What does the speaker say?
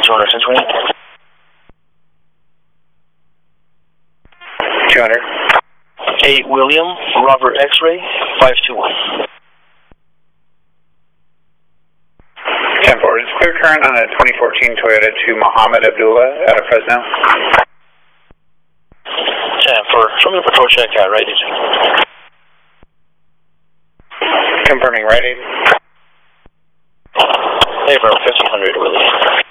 200, 1020. 200. 8 William, Robert X-ray, 521. 10-4. It's clear current on a 2014 Toyota to Muhammad Abdullah out of Fresno. 10-4. Show me the patrol check at right 80. Confirming right 80. Hey, bro, 1500, Willie.